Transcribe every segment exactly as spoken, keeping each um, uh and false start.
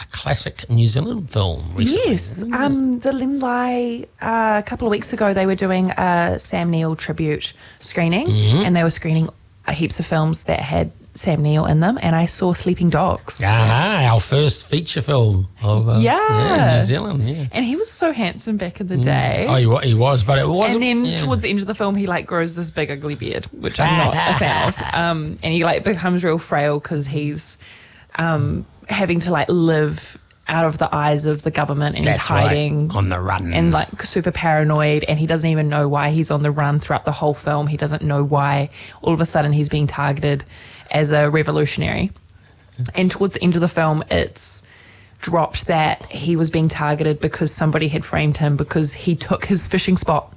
a classic New Zealand film recently. Yes. Um, the Limlai, uh, a couple of weeks ago, they were doing a Sam Neill tribute screening, Mm-hmm. and they were screening heaps of films that had Sam Neill in them, and I saw Sleeping Dogs. Ah, our first feature film of uh, Yeah. New Zealand, yeah. And he was so handsome back in the day. Oh, he, wa- he was, but it wasn't... And then yeah. towards the end of the film, he like grows this big ugly beard, which I'm not a fan of. Um, and he like becomes real frail because he's um, having to like live out of the eyes of the government, and That's he's hiding right, on the run. and like super paranoid, and he doesn't even know why he's on the run throughout the whole film. He doesn't know why all of a sudden he's being targeted as a revolutionary. And towards the end of the film, it's dropped that he was being targeted because somebody had framed him because he took his fishing spot.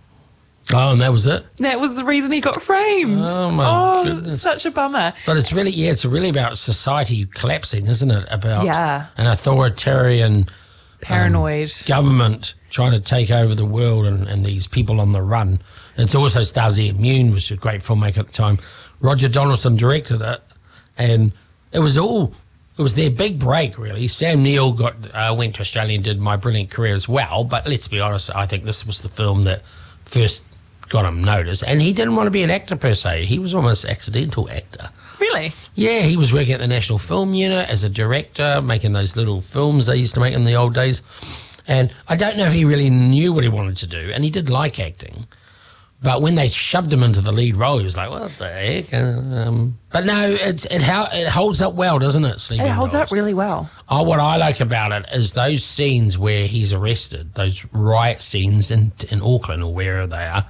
Oh, and that was it? That was the reason he got framed. Oh, my oh, goodness. such a bummer. But it's really, yeah, it's really about society collapsing, isn't it? About Yeah. an authoritarian Paranoid. um, government trying to take over the world, and, and these people on the run. It also stars Ed Mune, which was a great filmmaker at the time. Roger Donaldson directed it, and it was all, it was their big break, really. Sam Neill got uh, went to Australia and did My Brilliant Career as well, but let's be honest, I think this was the film that first got him noticed, and he didn't want to be an actor per se. He was almost an accidental actor. Really? Yeah, he was working at the National Film Unit as a director, making those little films they used to make in the old days. And I don't know if he really knew what he wanted to do, and he did like acting. But when they shoved him into the lead role, he was like, what the heck? Um, but no, it's, it, ho- it holds up well, doesn't it, Sleeping It holds Dogs? up really well. Oh, what I like about it is those scenes where he's arrested, those riot scenes in, in Auckland or wherever they are,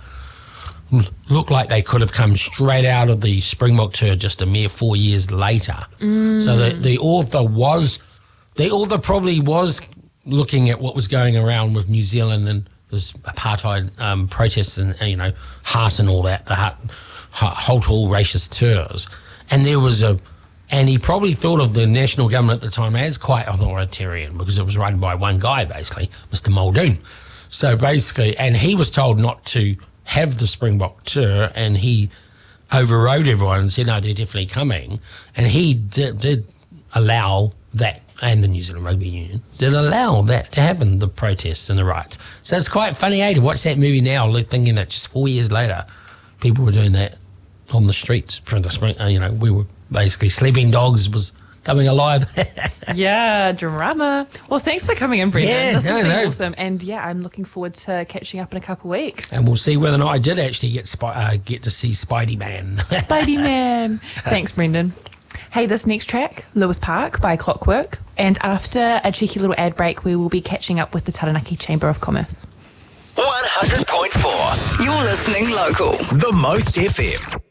look like they could have come straight out of the Springbok tour just a mere four years later. Mm. So the, the author was, the author probably was looking at what was going around with New Zealand and this apartheid um, protests and, and, you know, Hart and all that, the Hart, Holt Hall racist tours. And there was a, and he probably thought of the national government at the time as quite authoritarian because it was run by one guy, basically, Mister Muldoon. So basically, and he was told not to have the Springbok tour, and he overrode everyone and said, no, they're definitely coming. And he did, did allow that, and the New Zealand Rugby Union did allow that to happen, the protests and the riots. So it's quite funny, eh, to watch that movie now, thinking that just four years later, people were doing that on the streets for the spring. You know, we were basically Sleeping Dogs was coming alive. Yeah, drama. Well, thanks for coming in, Brendan. Yeah, this no, has been no. awesome. And yeah, I'm looking forward to catching up in a couple of weeks. And we'll see whether or not I did actually get Spy- uh, get to see Spidey Man. Spidey Man. Thanks, Brendan. Hey, this next track, Lewis Park by Clockwork. And after a cheeky little ad break, we will be catching up with the Taranaki Chamber of Commerce. one hundred point four. You're listening local. The Most F M.